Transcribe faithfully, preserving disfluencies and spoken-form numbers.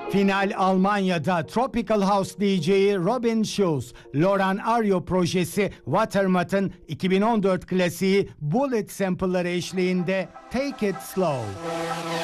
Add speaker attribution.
Speaker 1: Final Almanya'da Tropical House D J'yi Robin Schulz, Loran Ario projesi Watermat'ın iki bin on dört klasiği Bullet sample'ları eşliğinde Take It Slow.